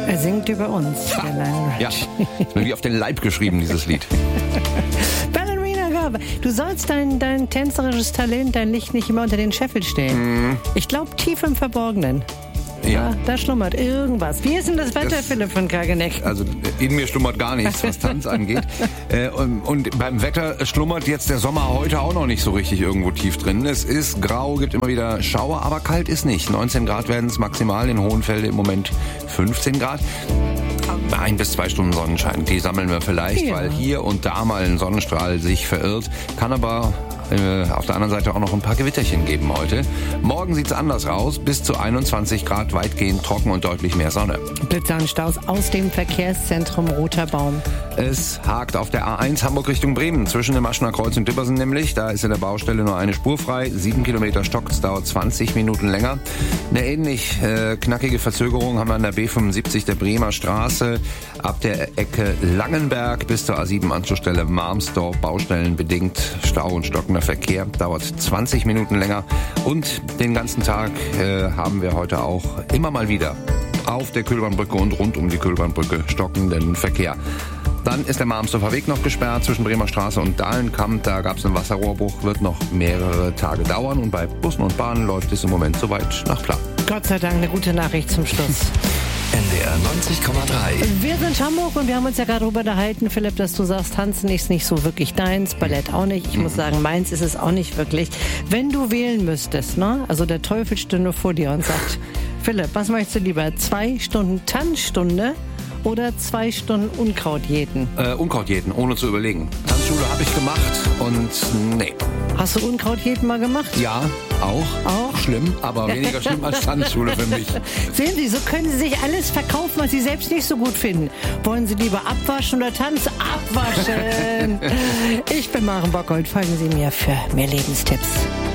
Er singt über uns. Ja, ist mir wie auf den Leib geschrieben, dieses Lied. Ballerina Girl, du sollst dein tänzerisches Talent, dein Licht nicht immer unter den Scheffel stellen. Ich glaube, tief im Verborgenen. Ja, da schlummert irgendwas. Wie ist denn das Wetter, Philipp von Kageneck? Also in mir schlummert gar nichts, was Tanz angeht. Und beim Wetter schlummert jetzt der Sommer heute auch noch nicht so richtig irgendwo tief drin. Es ist grau, gibt immer wieder Schauer, aber kalt ist nicht. 19 Grad werden es maximal, in Hohenfelde im Moment 15 Grad. 1 bis 2 Stunden Sonnenschein, die sammeln wir vielleicht, weil hier und da mal ein Sonnenstrahl sich verirrt. Kann aber auf der anderen Seite auch noch ein paar Gewitterchen geben heute. Morgen sieht's anders aus, bis zu 21 Grad, weitgehend trocken und deutlich mehr Sonne. Blitzer und Staus aus dem Verkehrszentrum Roter Baum. Es hakt auf der A1 Hamburg Richtung Bremen, zwischen dem Aschener Kreuz und Dippersen nämlich. Da ist in der Baustelle nur eine Spur frei, 7 Kilometer Stock, es dauert 20 Minuten länger. Eine ähnlich knackige Verzögerung haben wir an der B75 der Bremer Straße, ab der Ecke Langenberg bis zur A7 Anschlussstelle Marmsdorf, baustellenbedingt Stau und stockender Verkehr, dauert 20 Minuten länger. Und den ganzen Tag haben wir heute auch immer mal wieder auf der Köhlbahnbrücke und rund um die Köhlbahnbrücke stockenden Verkehr. Dann ist der Marmsdorfer Weg noch gesperrt zwischen Bremer Straße und Dahlenkamp. Da gab es einen Wasserrohrbruch, wird noch mehrere Tage dauern. Und bei Bussen und Bahnen läuft es im Moment soweit nach Plan. Gott sei Dank eine gute Nachricht zum Schluss. NDR 90,3. Wir sind Hamburg und wir haben uns ja gerade darüber unterhalten, Philipp, dass du sagst, Tanzen ist nicht so wirklich deins, Ballett auch nicht. Ich muss sagen, meins ist es auch nicht wirklich. Wenn du wählen müsstest, ne? Also der Teufel stünde vor dir und sagt, Philipp, was möchtest du lieber? 2 Stunden Tanzstunde oder 2 Stunden Unkrautjäten? Unkrautjäten, ohne zu überlegen. Tanzschule habe ich gemacht und nee. Hast du Unkrautjäten mal gemacht? Ja, auch. Schlimm, aber weniger schlimm als Tanzschule für mich. Sehen Sie, so können Sie sich alles verkaufen, was Sie selbst nicht so gut finden. Wollen Sie lieber abwaschen oder tanzen? Abwaschen! Ich bin Maren Bockhold. Folgen Sie mir für mehr Lebenstipps.